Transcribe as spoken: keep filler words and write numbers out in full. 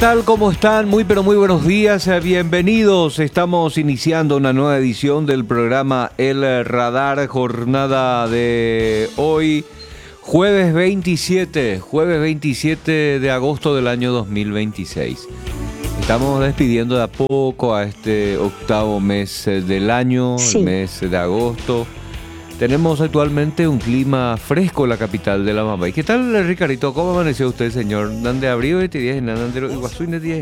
tal? ¿Cómo están? Muy pero muy buenos días, eh, bienvenidos. Estamos iniciando una nueva edición del programa El Radar, jornada de hoy, jueves veintisiete, jueves veintisiete de agosto del año dos mil veintiséis. Estamos despidiendo de a poco a este octavo mes eh, del año, Sí. el mes de agosto. Tenemos actualmente un clima fresco en la capital de la Mamba. ¿Y qué tal, Ricardito? ¿Cómo amaneció usted, señor? ¿Dónde abrió este día? ¿Dónde Iguazú y